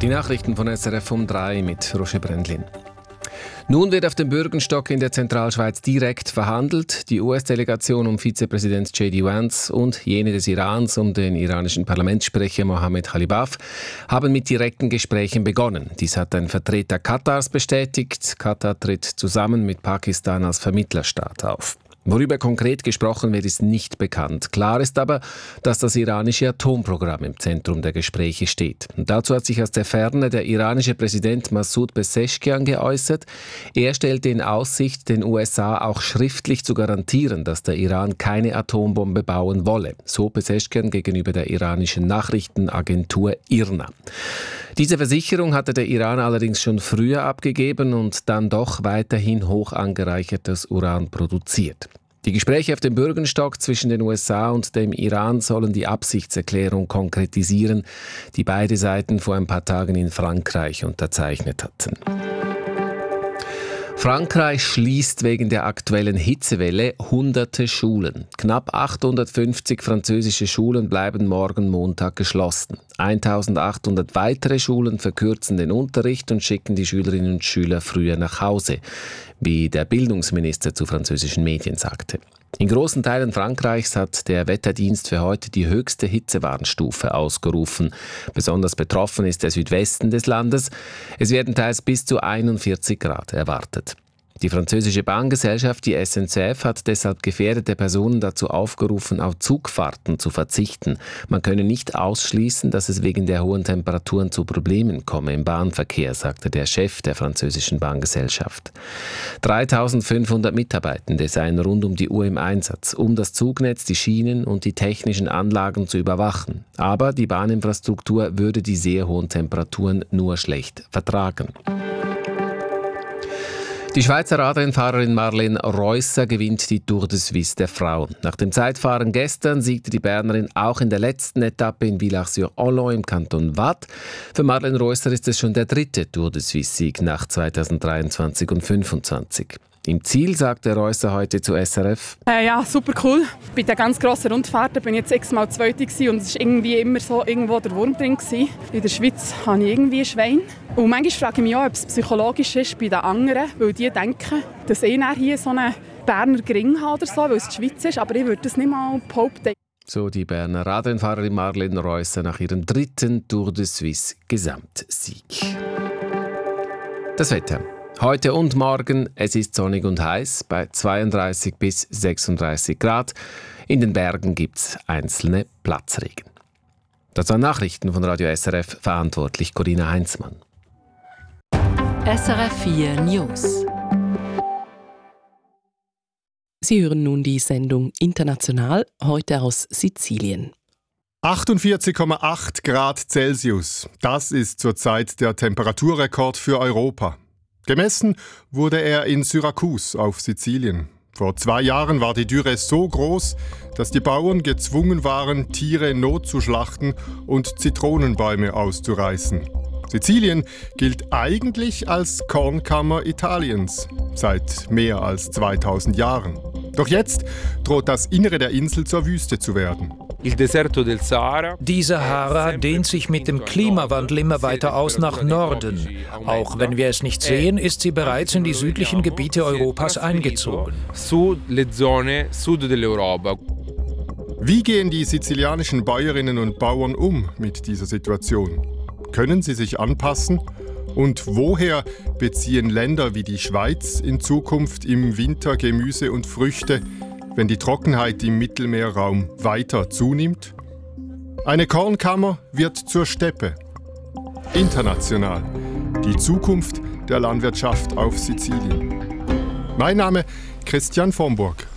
Die Nachrichten von SRF um 3 mit Roger Brendlin. Nun wird auf dem Bürgenstock in der Zentralschweiz direkt verhandelt. Die US-Delegation um Vizepräsident J.D. Vance und jene des Irans um den iranischen Parlamentssprecher Mohammed Khalibaf haben mit direkten Gesprächen begonnen. Dies hat ein Vertreter Katars bestätigt. Katar tritt zusammen mit Pakistan als Vermittlerstaat auf. Worüber konkret gesprochen wird, ist nicht bekannt. Klar ist aber, dass das iranische Atomprogramm im Zentrum der Gespräche steht. Und dazu hat sich aus der Ferne der iranische Präsident Massoud Pezeshkian geäußert. Er stellte in Aussicht, den USA auch schriftlich zu garantieren, dass der Iran keine Atombombe bauen wolle. So Pezeshkian gegenüber der iranischen Nachrichtenagentur IRNA. Diese Versicherung hatte der Iran allerdings schon früher abgegeben und dann doch weiterhin hoch angereichertes Uran produziert. Die Gespräche auf dem Bürgenstock zwischen den USA und dem Iran sollen die Absichtserklärung konkretisieren, die beide Seiten vor ein paar Tagen in Frankreich unterzeichnet hatten. Frankreich schließt wegen der aktuellen Hitzewelle hunderte Schulen. Knapp 850 französische Schulen bleiben morgen Montag geschlossen. 1800 weitere Schulen verkürzen den Unterricht und schicken die Schülerinnen und Schüler früher nach Hause, wie der Bildungsminister zu französischen Medien sagte. In großen Teilen Frankreichs hat der Wetterdienst für heute die höchste Hitzewarnstufe ausgerufen. Besonders betroffen ist der Südwesten des Landes. Es werden teils bis zu 41 Grad erwartet. Die französische Bahngesellschaft, die SNCF, hat deshalb gefährdete Personen dazu aufgerufen, auf Zugfahrten zu verzichten. Man könne nicht ausschließen, dass es wegen der hohen Temperaturen zu Problemen komme im Bahnverkehr, sagte der Chef der französischen Bahngesellschaft. 3500 Mitarbeitende seien rund um die Uhr im Einsatz, um das Zugnetz, die Schienen und die technischen Anlagen zu überwachen. Aber die Bahninfrastruktur würde die sehr hohen Temperaturen nur schlecht vertragen. Die Schweizer Radrennfahrerin Marlene Reusser gewinnt die Tour de Suisse der Frauen. Nach dem Zeitfahren gestern siegte die Bernerin auch in der letzten Etappe in Villars-sur-Holland im Kanton Waadt. Für Marlene Reusser ist es schon der dritte Tour de Suisse-Sieg nach 2023 und 2025. Im Ziel sagte Reusser heute zu SRF: Ja, super cool. Bei den ganz grossen Rundfahrten bin ich jetzt x-mal Zweite und es war irgendwie immer so irgendwo der Wurm drin. In der Schweiz habe ich irgendwie ein Schwein. Und manchmal frage ich mich auch, ob es psychologisch ist bei den anderen, weil die denken, dass ich hier so einen Berner Gring habe oder so, weil es die Schweiz ist, aber ich würde das nicht mal behaupten. So die Berner Radrennfahrerin Marlene Reusser nach ihrem dritten Tour de Suisse Gesamtsieg. Das Wetter. Heute und morgen, es ist sonnig und heiß, bei 32 bis 36 Grad. In den Bergen gibt es einzelne Platzregen. Das waren Nachrichten von Radio SRF, verantwortlich Corinna Heinzmann. SRF 4 News. Sie hören nun die Sendung International, heute aus Sizilien. 48,8 Grad Celsius, das ist zurzeit der Temperaturrekord für Europa. Gemessen wurde er in Syrakus auf Sizilien. Vor 2 Jahren war die Dürre so groß, dass die Bauern gezwungen waren, Tiere notzuschlachten und Zitronenbäume auszureißen. Sizilien gilt eigentlich als Kornkammer Italiens seit mehr als 2000 Jahren. Doch jetzt droht das Innere der Insel zur Wüste zu werden. Die Sahara dehnt sich mit dem Klimawandel immer weiter aus nach Norden. Auch wenn wir es nicht sehen, ist sie bereits in die südlichen Gebiete Europas eingezogen. Wie gehen die sizilianischen Bäuerinnen und Bauern um mit dieser Situation? Können sie sich anpassen? Und woher beziehen Länder wie die Schweiz in Zukunft im Winter Gemüse und Früchte, wenn die Trockenheit im Mittelmeerraum weiter zunimmt? Eine Kornkammer wird zur Steppe. International. Die Zukunft der Landwirtschaft auf Sizilien. Mein Name Christian Vomburg.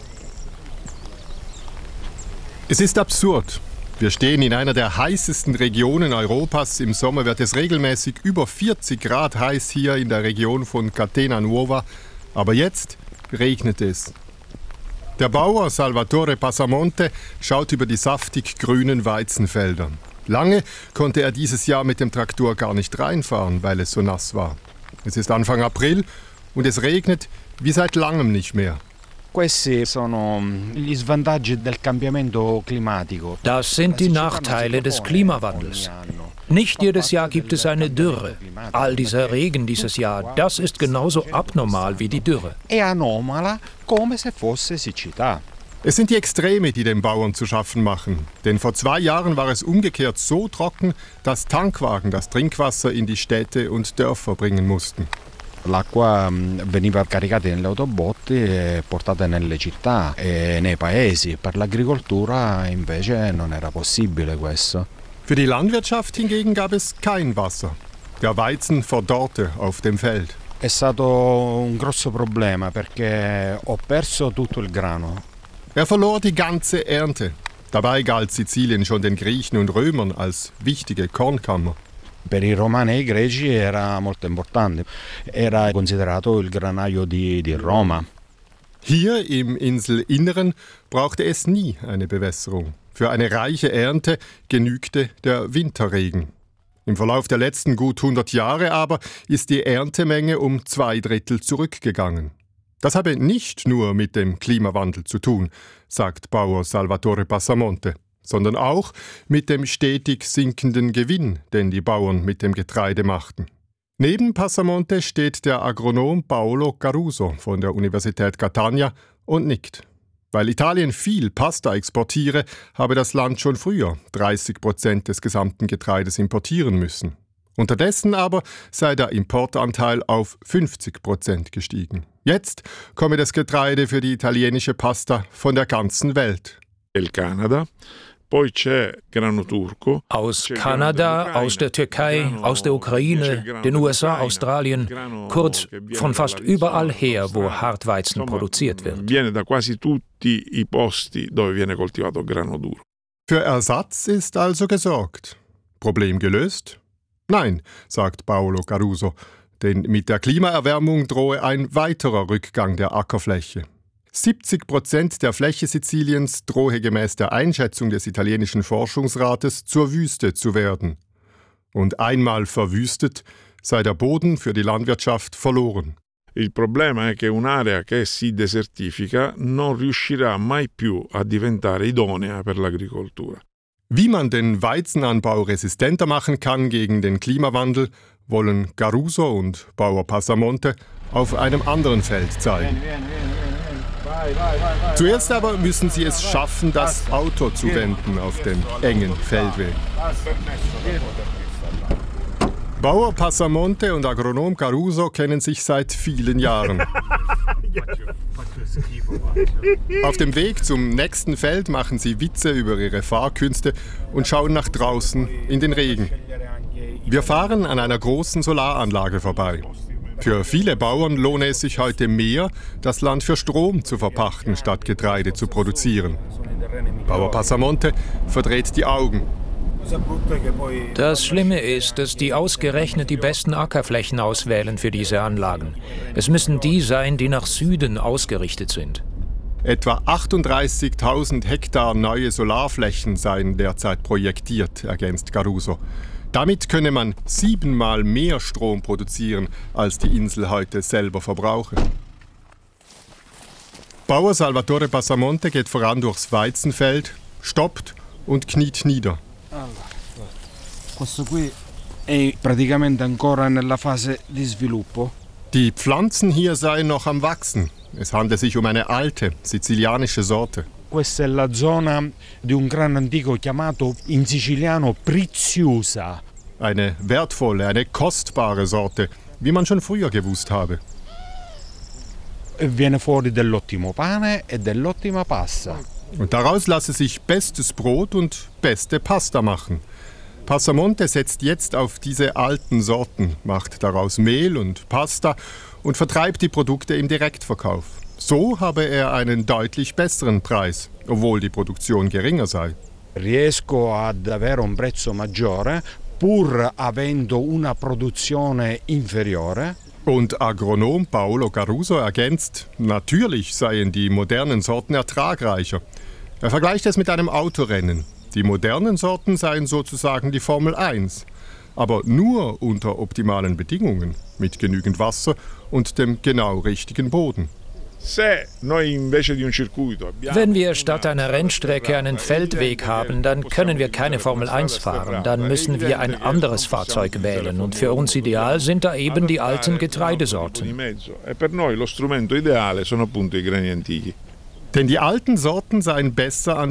Es ist absurd. Wir stehen in einer der heißesten Regionen Europas. Im Sommer wird es regelmäßig über 40 Grad heiß hier in der Region von Catena Nuova. Aber jetzt regnet es. Der Bauer Salvatore Passamonte schaut über die saftig grünen Weizenfelder. Lange konnte er dieses Jahr mit dem Traktor gar nicht reinfahren, weil es so nass war. Es ist Anfang April und es regnet wie seit langem nicht mehr. Das sind die Nachteile des Klimawandels. Nicht jedes Jahr gibt es eine Dürre. All dieser Regen dieses Jahr, das ist genauso abnormal wie die Dürre. È anomala come se fosse siccità. Es sind die Extreme, die den Bauern zu schaffen machen. Denn vor 2 Jahren war es umgekehrt so trocken, dass Tankwagen das Trinkwasser in die Städte und Dörfer bringen mussten. L'acqua veniva caricata nelle autobotti e portata nelle città e nei paesi. Per l'agricoltura invece non era possibile questo. Für die Landwirtschaft hingegen gab es kein Wasser. Der Weizen verdorrte auf dem Feld. È stato un grosso problema perché ho perso tutto il grano. Er verlor die ganze Ernte. Dabei galt Sizilien schon den Griechen und Römern als wichtige Kornkammer. Per i Romani e i Greci era molto importante. Era considerato il granaio di Roma. Hier im Inselinneren brauchte es nie eine Bewässerung. Für eine reiche Ernte genügte der Winterregen. Im Verlauf der letzten gut 100 Jahre aber ist die Erntemenge um 2/3 zurückgegangen. Das habe nicht nur mit dem Klimawandel zu tun, sagt Bauer Salvatore Passamonte, sondern auch mit dem stetig sinkenden Gewinn, den die Bauern mit dem Getreide machten. Neben Passamonte steht der Agronom Paolo Caruso von der Universität Catania und nickt. Weil Italien viel Pasta exportiere, habe das Land schon früher 30% des gesamten Getreides importieren müssen. Unterdessen aber sei der Importanteil auf 50% gestiegen. Jetzt komme das Getreide für die italienische Pasta von der ganzen Welt. Il Canada. Poi c'è grano turco. Aus Kanada, aus der Türkei, aus der Ukraine, den USA, Australien, kurz von fast überall her, wo Hartweizen produziert wird. Viene da quasi tutti i posti dove viene coltivato grano duro. Für Ersatz ist also gesorgt. Problem gelöst? Nein, sagt Paolo Caruso, denn mit der Klimaerwärmung drohe ein weiterer Rückgang der Ackerfläche. 70% der Fläche Siziliens drohe gemäß der Einschätzung des italienischen Forschungsrates zur Wüste zu werden. Und einmal verwüstet, sei der Boden für die Landwirtschaft verloren. Il problema è che un'area che si desertifica non riuscirà mai più a diventare idonea per l'agricoltura. Wie man den Weizenanbau resistenter machen kann gegen den Klimawandel, wollen Caruso und Bauer Passamonte auf einem anderen Feld zeigen. Zuerst aber müssen sie es schaffen, das Auto zu wenden auf dem engen Feldweg. Bauer Passamonte und Agronom Caruso kennen sich seit vielen Jahren. Auf dem Weg zum nächsten Feld machen sie Witze über ihre Fahrkünste und schauen nach draußen in den Regen. Wir fahren an einer großen Solaranlage vorbei. Für viele Bauern lohne es sich heute mehr, das Land für Strom zu verpachten, statt Getreide zu produzieren. Bauer Passamonte verdreht die Augen. Das Schlimme ist, dass die ausgerechnet die besten Ackerflächen auswählen für diese Anlagen. Es müssen die sein, die nach Süden ausgerichtet sind. Etwa 38.000 Hektar neue Solarflächen seien derzeit projektiert, ergänzt Caruso. Damit könne man 7-mal mehr Strom produzieren, als die Insel heute selber verbrauche. Bauer Salvatore Passamonte geht voran durchs Weizenfeld, stoppt und kniet nieder. Questo qui è praticamente ancora nella fase di sviluppo. Die Pflanzen hier seien noch am Wachsen. Es handle sich um eine alte, sizilianische Sorte. Questa è la zona di un grano antico chiamato in siciliano preziosa. Eine wertvolle, eine kostbare Sorte, wie man schon früher gewusst habe. Viene fuori dell'ottimo pane e dell'ottima pasta. Und daraus lasse sich bestes Brot und beste Pasta machen. Passamonte setzt jetzt auf diese alten Sorten, macht daraus Mehl und Pasta und vertreibt die Produkte im Direktverkauf. So habe er einen deutlich besseren Preis, obwohl die Produktion geringer sei. Riesco ad avere un prezzo maggiore pur avendo una produzione inferiore. Und Agronom Paolo Caruso ergänzt, natürlich seien die modernen Sorten ertragreicher. Er vergleicht es mit einem Autorennen. Die modernen Sorten seien sozusagen die Formel 1, aber nur unter optimalen Bedingungen, mit genügend Wasser und dem genau richtigen Boden. Wenn wir statt einer Rennstrecke einen Feldweg haben, dann können wir keine Formel 1 fahren. Dann müssen wir ein anderes Fahrzeug wählen. Und für uns ideal sind da eben die alten Getreidesorten. Denn die alten Sorten seien besser an